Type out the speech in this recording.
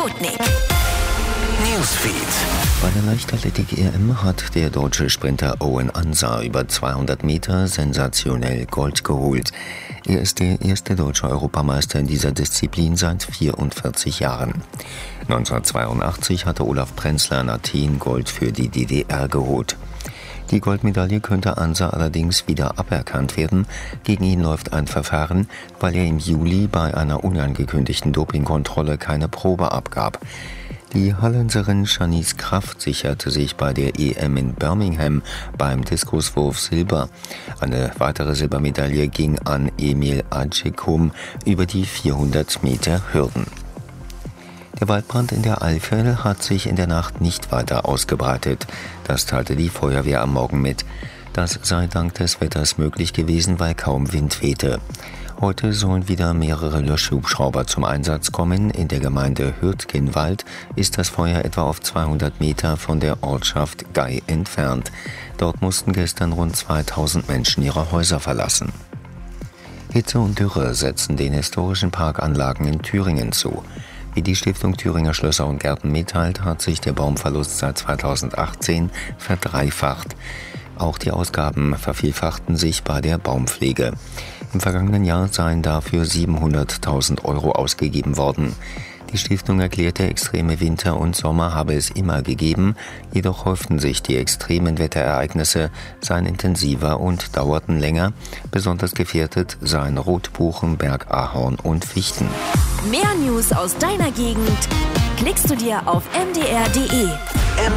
Sputnik. Newsfeed. Bei der Leichtathletik-EM hat der deutsche Sprinter Owen Ansah über 200 Meter sensationell Gold geholt. Er ist der erste deutsche Europameister in dieser Disziplin seit 44 Jahren. 1982 hatte Olaf Prenzler in Athen Gold für die DDR geholt. Die Goldmedaille könnte Ansah allerdings wieder aberkannt werden. Gegen ihn läuft ein Verfahren, weil er im Juli bei einer unangekündigten Dopingkontrolle keine Probe abgab. Die Hallenserin Shanice Kraft sicherte sich bei der EM in Birmingham beim Diskuswurf Silber. Eine weitere Silbermedaille ging an Emil Acecum über die 400 Meter Hürden. Der Waldbrand in der Eifel hat sich in der Nacht nicht weiter ausgebreitet. Das teilte die Feuerwehr am Morgen mit. Das sei dank des Wetters möglich gewesen, weil kaum Wind wehte. Heute sollen wieder mehrere Löschhubschrauber zum Einsatz kommen. In der Gemeinde Hürtgenwald ist das Feuer etwa auf 200 Meter von der Ortschaft Gei entfernt. Dort mussten gestern rund 2000 Menschen ihre Häuser verlassen. Hitze und Dürre setzen den historischen Parkanlagen in Thüringen zu. Wie die Stiftung Thüringer Schlösser und Gärten mitteilt, hat sich der Baumverlust seit 2018 verdreifacht. Auch die Ausgaben vervielfachten sich bei der Baumpflege. Im vergangenen Jahr seien dafür 700.000 € ausgegeben worden. Die Stiftung erklärte, extreme Winter und Sommer habe es immer gegeben, jedoch häuften sich die extremen Wetterereignisse, seien intensiver und dauerten länger. Besonders gefährdet seien Rotbuchen, Bergahorn und Fichten. Mehr News aus deiner Gegend klickst du dir auf mdr.de.